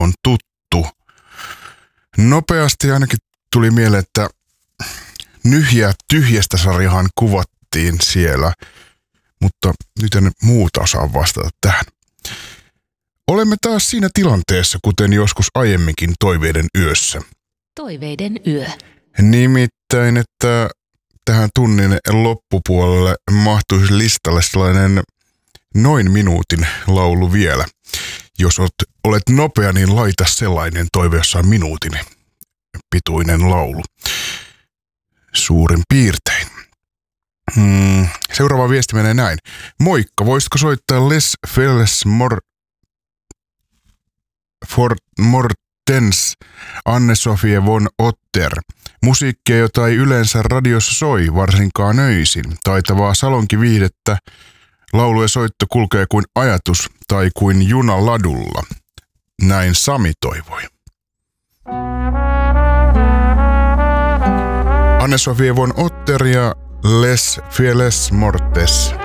on tuttu. Nopeasti ainakin tuli mieleen, että Nyhjää tyhjästä -sarjahan kuvattiin siellä, mutta nyt en muuta osaa vastata tähän. Olemme taas siinä tilanteessa, kuten joskus aiemminkin Toiveiden yössä. Toiveiden yö. Nimittäin, että tähän tunnin loppupuolelle mahtuisi listalle sellainen noin minuutin laulu vielä. Jos olet nopea, niin laita sellainen toive, jossa on minuutin pituinen laulu. Suurin piirtein. Seuraava viesti menee näin. Moikka, voisitko soittaa Les Felles Mortens Anne-Sofie von Otter. Musiikkia, jota ei yleensä radiossa soi, varsinkaan öisin. Taitavaa salonkiviihdettä. Laulu ja soitto kulkee kuin ajatus tai kuin juna ladulla. Näin Sami toivoi. Anne-Sofie von Otter ja Les Fieles Mortes.